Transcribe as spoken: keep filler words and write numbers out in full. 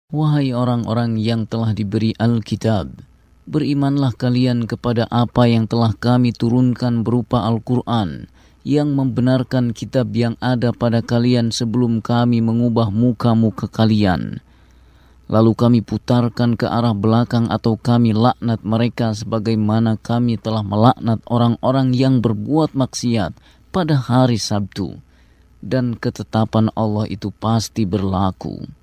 Wahai orang-orang yang telah diberi Alkitab, berimanlah kalian kepada apa yang telah kami turunkan berupa Al-Quran, yang membenarkan kitab yang ada pada kalian sebelum kami mengubah muka-muka kalian. Lalu kami putarkan ke arah belakang atau kami laknat mereka sebagaimana kami telah melaknat orang-orang yang berbuat maksiat pada hari Sabtu. Dan ketetapan Allah itu pasti berlaku.